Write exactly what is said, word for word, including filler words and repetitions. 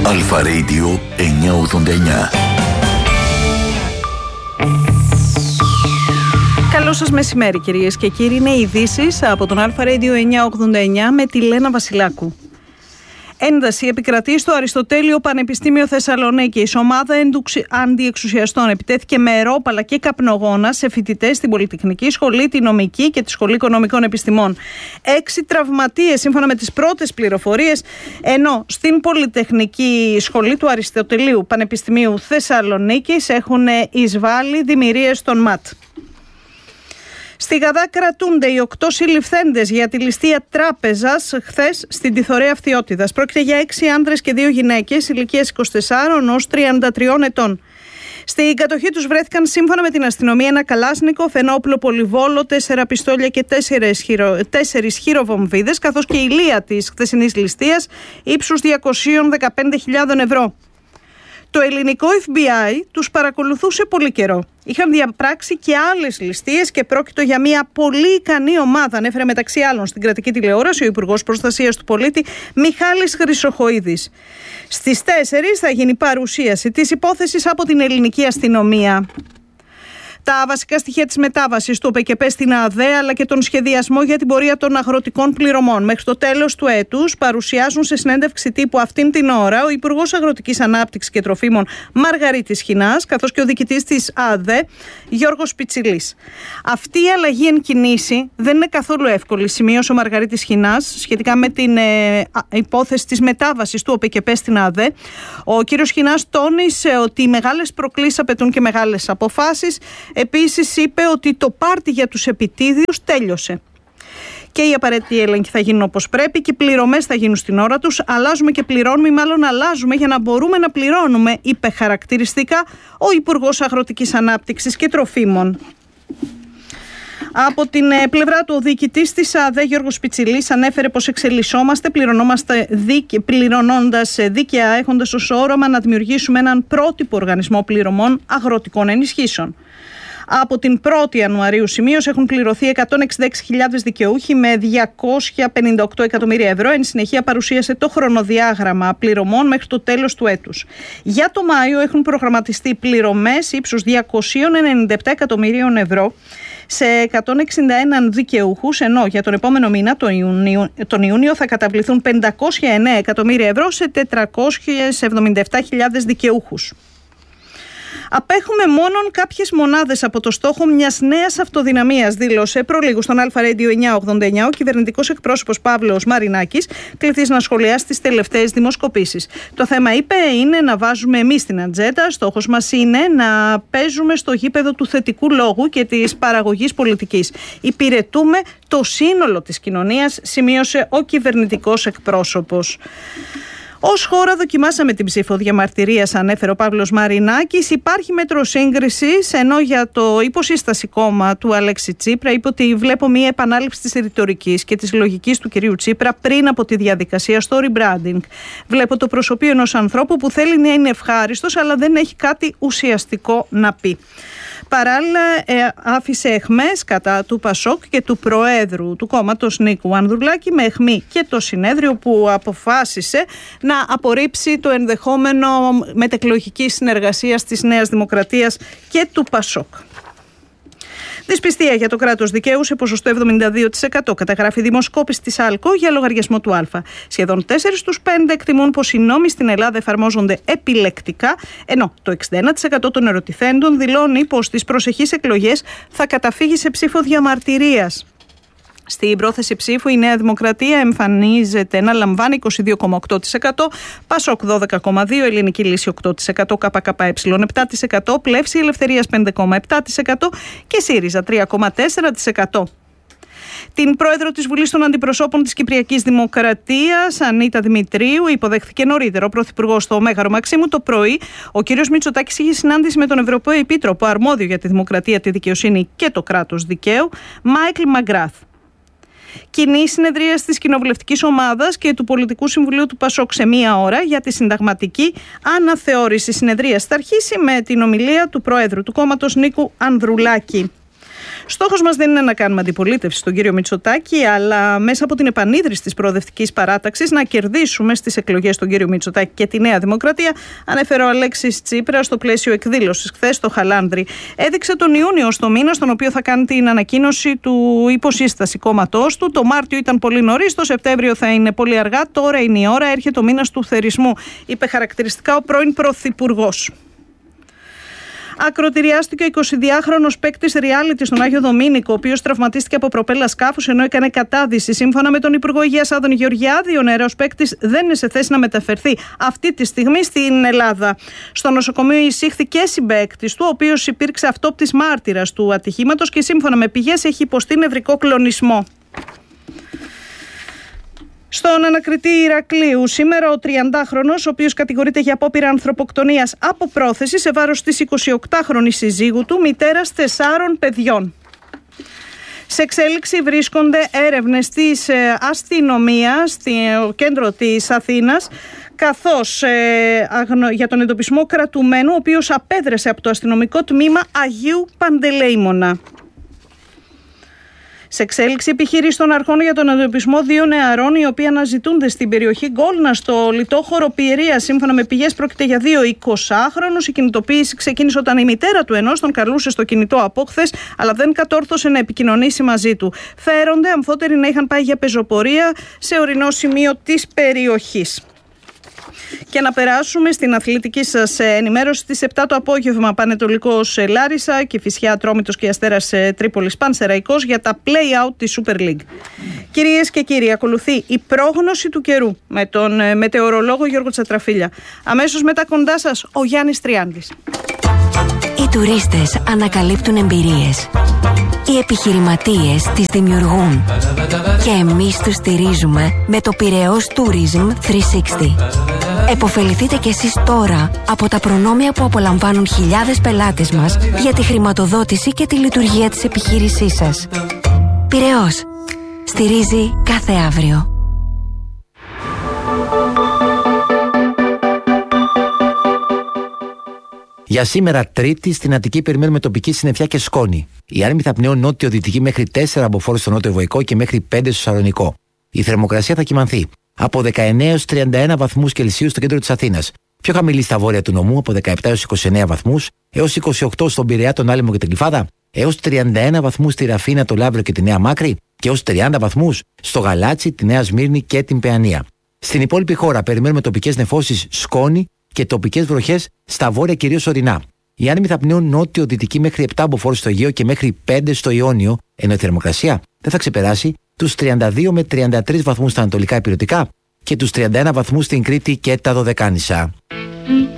Αλφα Radio εννιακόσια ογδόντα εννιά. Καλό σας μεσημέρι, κυρίες και κύριοι. Είναι ειδήσεις από τον Αλφα Radio εννιακόσια ογδόντα εννιά με τη Λένα Βασιλάκου. Ένταση επικρατεί στο Αριστοτέλειο Πανεπιστήμιο Θεσσαλονίκης. Ομάδα αντιεξουσιαστών επιτέθηκε με ρόπαλα και καπνογόνα σε φοιτητές στην Πολυτεχνική Σχολή, τη Νομική και τη Σχολή Οικονομικών Επιστημών. Έξι τραυματίες σύμφωνα με τις πρώτες πληροφορίες, ενώ στην Πολυτεχνική Σχολή του Αριστοτελείου Πανεπιστημίου Θεσσαλονίκης έχουν εισβάλει δημιουργίες των ΜΑΤ. Στη Γαδά κρατούνται οι οκτώ συλληφθέντες για τη ληστεία τράπεζας χθες στην Τιθωρέα Φθιώτιδας. Πρόκειται για έξι άνδρες και δύο γυναίκες ηλικίας είκοσι τεσσάρων ως τριάντα τριών ετών. Στην κατοχή τους βρέθηκαν σύμφωνα με την αστυνομία ένα καλάσνικοφ, ένα όπλο πολυβόλο, τέσσερα πιστόλια και τέσσερις, χειρο, τέσσερις χειροβομβίδες, καθώς και η λία της χθεσινής ληστείας ύψους διακόσιες δεκαπέντε χιλιάδες ευρώ. Το ελληνικό εφ μπι άι τους παρακολουθούσε πολύ καιρό. Είχαν διαπράξει και άλλες ληστείες και πρόκειτο για μια πολύ ικανή ομάδα, ανέφερε μεταξύ άλλων στην κρατική τηλεόραση ο Υπουργός Προστασίας του Πολίτη Μιχάλης Χρυσοχοΐδης. Στις τέσσερις θα γίνει παρουσίαση της υπόθεσης από την ελληνική αστυνομία. Τα βασικά στοιχεία της μετάβασης του ΟΠΕΚΕΠΕ στην ΑΔΕ αλλά και τον σχεδιασμό για την πορεία των αγροτικών πληρωμών μέχρι το τέλος του έτους παρουσιάζουν σε συνέντευξη τύπου αυτήν την ώρα ο Υπουργός Αγροτικής Ανάπτυξης και Τροφίμων Μαργαρίτης Χινάς, καθώς και ο διοικητής της ΑΔΕ Γιώργος Πιτσιλής. Αυτή η αλλαγή εν κινήσει δεν είναι καθόλου εύκολη, σημείωσε ο Μαργαρίτης Χινάς σχετικά με την ε, υπόθεση της μετάβασης του ΟΠΕΚΕΠΕ στην ΑΔΕ. Ο κύριος Χινάς τόνισε ότι οι μεγάλες προκλήσεις απαιτούν και μεγάλες αποφάσεις. Επίσης είπε ότι το πάρτι για τους επιτίδιους τέλειωσε. Και οι απαραίτητοι έλεγχοι θα γίνουν όπως πρέπει και οι πληρωμές θα γίνουν στην ώρα τους. Αλλάζουμε και πληρώνουμε, ή μάλλον αλλάζουμε για να μπορούμε να πληρώνουμε, είπε χαρακτηριστικά ο Υπουργός Αγροτικής Ανάπτυξης και Τροφίμων. Από την πλευρά του, ο διοικητής της ΑΔΕ Γιώργος Πιτσιλής ανέφερε πως εξελισσόμαστε πληρωνόμαστε δίκαι, πληρωνώντας δίκαια, έχοντας ως όρομα να δημιουργήσουμε έναν πρότυπο οργανισμό πληρωμών αγροτικών ενισχύσεων. Από την πρώτη Ιανουαρίου σημείως έχουν πληρωθεί εκατόν εξήντα έξι χιλιάδες δικαιούχοι με διακόσια πενήντα οκτώ εκατομμύρια ευρώ. Εν συνεχεία παρουσίασε το χρονοδιάγραμμα πληρωμών μέχρι το τέλος του έτους. Για το Μάιο έχουν προγραμματιστεί πληρωμές ύψους διακόσια ενενήντα επτά εκατομμυρίων ευρώ σε εκατόν εξήντα ένα δικαιούχους, ενώ για τον επόμενο μήνα, τον Ιούνιο, τον Ιούνιο, θα καταβληθούν πεντακόσια εννέα εκατομμύρια ευρώ σε τετρακόσιες εβδομήντα επτά χιλιάδες δικαιούχους. Απέχουμε μόνον κάποιες μονάδες από το στόχο μιας νέας αυτοδυναμίας, δήλωσε προλίγου στον Αλφα Radio εννιακόσια ογδόντα εννιά ο κυβερνητικός εκπρόσωπος Παύλος Μαρινάκης, κληθής να σχολιάσει τις τελευταίες δημοσκοπήσεις. Το θέμα, είπε, είναι να βάζουμε εμείς την ατζέντα. Στόχος μας είναι να παίζουμε στο γήπεδο του θετικού λόγου και της παραγωγής πολιτικής. Υπηρετούμε το σύνολο της κοινωνίας, σημείωσε ο κυβερνητικός εκπρόσωπος. Ως χώρα δοκιμάσαμε την ψήφο διαμαρτυρίας, ανέφερε ο Παύλος Μαρινάκης. Υπάρχει μέτρο σύγκρισης, ενώ για το υποσύσταση κόμμα του Αλέξη Τσίπρα είπε ότι βλέπω μια επανάληψη της ρητορικής και της λογικής του κυρίου Τσίπρα πριν από τη διαδικασία στο rebranding. Βλέπω το προσωπείο ενός ανθρώπου που θέλει να είναι ευχάριστος, αλλά δεν έχει κάτι ουσιαστικό να πει. Παράλληλα, ε, άφησε αιχμές κατά του Πασόκ και του Προέδρου του κόμματος Νίκου Ανδρουλάκη, με αιχμή και το συνέδριο που αποφάσισε να απορρίψει το ενδεχόμενο μετεκλογικής συνεργασίας της Νέας Δημοκρατίας και του Πασόκ. Δυσπιστία για το κράτος δικαίου σε ποσοστό εβδομήντα δύο τοις εκατό καταγράφει δημοσκόπηση της ΑΛΚΟ για λογαριασμό του Α. Σχεδόν τέσσερις στους πέντε εκτιμούν πως οι νόμοι στην Ελλάδα εφαρμόζονται επιλεκτικά, ενώ το εξήντα ένα τοις εκατό των ερωτηθέντων δηλώνει πως στις προσεχείς εκλογές θα καταφύγει σε ψήφο διαμαρτυρίας. Στην πρόθεση ψήφου η Νέα Δημοκρατία εμφανίζεται να λαμβάνει είκοσι δύο κόμμα οκτώ τοις εκατό, Πασόκ δώδεκα κόμμα δύο τοις εκατό, Ελληνική Λύση οκτώ τοις εκατό, ΚΚΕ επτά τοις εκατό, Πλεύση Ελευθερίας πέντε κόμμα επτά τοις εκατό και ΣΥΡΙΖΑ τρία κόμμα τέσσερα τοις εκατό. Την πρόεδρο της Βουλής των Αντιπροσώπων της Κυπριακής Δημοκρατίας, Ανίτα Δημητρίου, υποδέχθηκε νωρίτερα ο Πρωθυπουργός στο Μέγαρο Μαξίμου το πρωί. Ο κ. Μητσοτάκης είχε συνάντηση με τον Ευρωπαίο Επίτροπο αρμόδιο για τη δημοκρατία, τη δικαιοσύνη και το κράτος δικαίου, Μάικλ Μαγκράθ. Κοινή συνεδρία της Κοινοβουλευτικής Ομάδας και του Πολιτικού Συμβουλίου του Πασόκ σε μία ώρα για τη συνταγματική αναθεώρηση. Συνεδρία θα αρχίσει με την ομιλία του Προέδρου του κόμματος Νίκου Ανδρουλάκη. Στόχος μας δεν είναι να κάνουμε αντιπολίτευση στον κύριο Μητσοτάκη, αλλά μέσα από την επανίδρυση της προοδευτικής παράταξης να κερδίσουμε στις εκλογές τον κύριο Μητσοτάκη και τη Νέα Δημοκρατία, ανέφερε ο Αλέξης Τσίπρας στο πλαίσιο εκδήλωσης χθες στο Χαλάνδρη. Έδειξε τον Ιούνιο στο μήνα στον οποίο θα κάνει την ανακοίνωση του υποσύσταση κόμματός του. Το Μάρτιο ήταν πολύ νωρίς, το Σεπτέμβριο θα είναι πολύ αργά. Τώρα είναι η ώρα, έρχεται ο μήνας του θερισμού, είπε χαρακτηριστικά ο πρώην Πρωθυπουργός. Ακροτηριάστηκε ο εικοσιδυάχρονος παίκτης reality στον Άγιο Δομήνικο, ο οποίος τραυματίστηκε από προπέλα σκάφους ενώ έκανε κατάδυση. Σύμφωνα με τον Υπουργό Υγείας Άδωνη Γεωργιάδη, ο νεαρός παίκτης δεν είναι σε θέση να μεταφερθεί αυτή τη στιγμή στην Ελλάδα. Στο νοσοκομείο εισήχθη και συμπαίκτης του, ο οποίος υπήρξε αυτόπτης μάρτυρας του ατυχήματος και σύμφωνα με πηγές έχει υποστεί νευρικό κλονισμό. Στον ανακριτή Ηρακλείου, σήμερα ο τριαντάχρονος, ο οποίος κατηγορείται για απόπειρα ανθρωποκτονίας από πρόθεση σε βάρος της εικοσιοκτάχρονης συζύγου του, μητέρας τεσσάρων παιδιών. Σε εξέλιξη βρίσκονται έρευνες της αστυνομίας στο κέντρο της Αθήνας, καθώς ε, αγνο, για τον εντοπισμό κρατουμένου, ο οποίος απέδρεσε από το αστυνομικό τμήμα Αγίου Παντελεήμονα. Σε εξέλιξη επιχείρηση των αρχών για τον εντοπισμό δύο νεαρών, οι οποίοι αναζητούνται στην περιοχή Γκόλνα, στο λιτόχωρο Πιερία. Σύμφωνα με πηγές, πρόκειται για δύο εικοσάχρονους. Η κινητοποίηση ξεκίνησε όταν η μητέρα του ενός τον καλούσε στο κινητό από χθες, αλλά δεν κατόρθωσε να επικοινωνήσει μαζί του. Φέρονται αμφότεροι να είχαν πάει για πεζοπορία σε ορεινό σημείο της περιοχής. Και να περάσουμε στην αθλητική σας ενημέρωση. Στις επτά το απόγευμα, Πανετολικός Λάρισα, Κηφισιά Ατρόμητος και Αστέρας Τρίπολης Πανσεραϊκός για τα play-out της Super League. Κυρίες και κύριοι, ακολουθεί η πρόγνωση του καιρού με τον μετεωρολόγο Γιώργο Τσατραφίλια. Αμέσως μετά κοντά σας ο Γιάννης Τριάντης. Οι τουρίστες ανακαλύπτουν εμπειρίες. Οι επιχειρηματίες τις δημιουργούν. Και εμείς τους στηρίζουμε με το Πειραιώς Tourism τριακόσια εξήντα. Εποφεληθείτε κι εσείς τώρα από τα προνόμια που απολαμβάνουν χιλιάδες πελάτες μας για τη χρηματοδότηση και τη λειτουργία της επιχείρησής σας. Πειραιώς. Στηρίζει κάθε αύριο. Για σήμερα, Τρίτη, στην Αττική περιμένουμε τοπική συννεφιά και σκόνη. Η άνεμη θα πνέουν νότιο-δυτική μέχρι τέσσερα από φόρους στο νότιο Ευωικό και μέχρι πέντε στο Σαλονικό. Η θερμοκρασία θα κυμανθεί από δεκαεννέα έως τριάντα ένα βαθμούς Κελσίου στο κέντρο της Αθήνας. Πιο χαμηλή στα βόρεια του νομού από δεκαεπτά έως είκοσι εννέα βαθμούς, έως είκοσι οκτώ στον Πειραιά, τον Άλυμο και την Κλιφάδα, έως τριάντα ένα βαθμούς στη Ραφίνα, το Λαύριο και τη Νέα Μάκρη και έως τριάντα βαθμούς στο Γαλάτσι, τη Νέα Σμύρνη και την Παιανία. Στην υπόλοιπη χώρα περιμένουμε τοπικές νεφώσεις, σκόνη και τοπικές βροχές στα βόρεια, κυρίως ορεινά. Οι άνεμοι θα πνέουν νότιο-δυτική μέχρι επτά από φόρους στο Αιγαίο και μέχρι πέντε στο Ιόνιο, ενώ η θερμοκρασία δεν θα ξεπεράσει τους τριάντα δύο με τριάντα τρεις βαθμούς στα ανατολικά ηπειρωτικά και τους τριάντα ένα βαθμούς στην Κρήτη και τα Δωδεκάνησα.